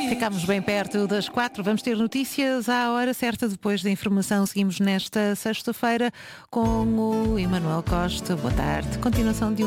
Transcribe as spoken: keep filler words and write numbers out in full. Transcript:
Ficámos bem perto das quatro. Vamos ter notícias à hora certa. Depois da informação, seguimos nesta sexta-feira com o Emanuel Costa. Boa tarde. Continuação de um